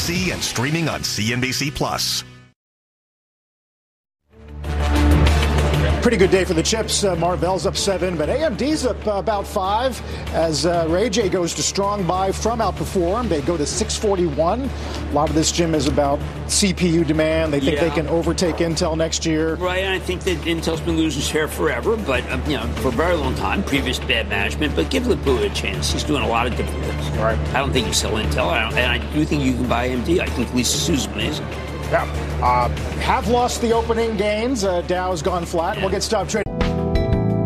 CNBC and streaming on CNBC Plus. Pretty good day for the chips. Marvell's up 7, but AMD's up about 5 as Ray J goes to strong buy from Outperform. They go to 641. A lot of this, Jim, is about CPU demand. They think they can overtake Intel next year. Right, and I think that Intel's been losing share forever, but for a very long time, previous bad management. But give Lip-Bu a chance. He's doing a lot of different things. Right. I don't think you sell Intel, and I do think you can buy AMD. I think Lisa Su's amazing. Yeah. Have lost the opening gains. Dow's gone flat. We'll get stopped trading.